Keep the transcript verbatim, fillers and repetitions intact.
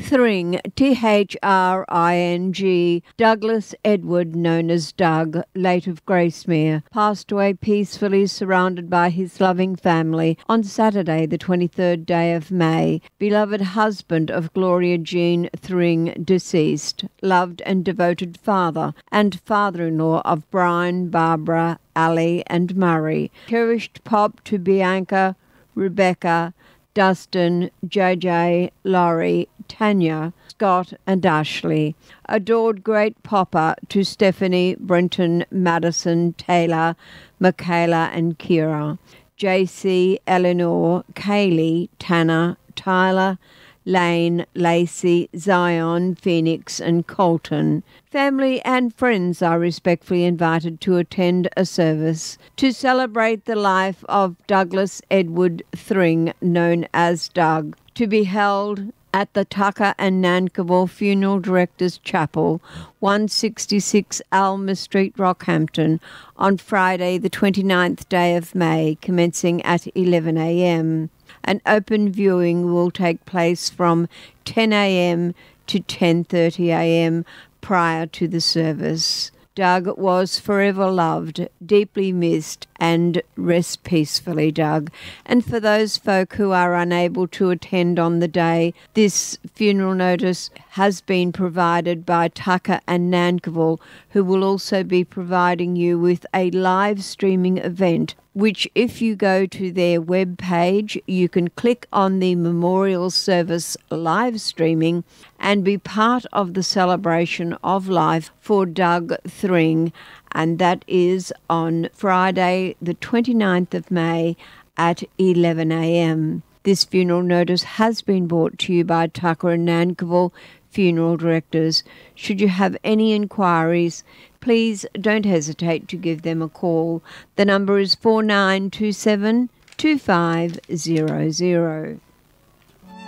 Thring, T H R I N G, Douglas Edward, known as Doug, late of Gracemere, passed away peacefully surrounded by his loving family on Saturday, the twenty-third day of May. Beloved husband of Gloria Jean Thring, deceased, loved and devoted father, and father-in-law of Brian, Barbara, Ali and Murray. Cherished pop to Bianca, Rebecca, Dustin, J J, Laurie, Tanya, Scott and Ashley. Adored great papa to Stephanie, Brenton, Madison, Taylor, Michaela and Kira. J C, Eleanor, Kaylee, Tanner, Tyler, Lane, Lacey, Zion, Phoenix and Colton. Family and friends are respectfully invited to attend a service to celebrate the life of Douglas Edward Thring, known as Doug, to be held at the Tucker and Nankerville Funeral Directors Chapel, one sixty-six Alma Street, Rockhampton, on Friday the twenty-ninth day of May, commencing at eleven a m An open viewing will take place from ten a m to ten thirty a m prior to the service. Doug was forever loved, deeply missed, and rest peacefully, Doug. And for those folk who are unable to attend on the day, this funeral notice has been provided by Tucker and Nankerville, who will also be providing you with a live streaming event, which if you go to their web page, you can click on the memorial service live streaming and be part of the celebration of life for Doug Thring, and that is on Friday the twenty-ninth of May at eleven a m This funeral notice has been brought to you by Tucker and Nankerville Funeral Directors. Should you have any inquiries, please don't hesitate to give them a call. The number is four nine two seven, two five zero zero.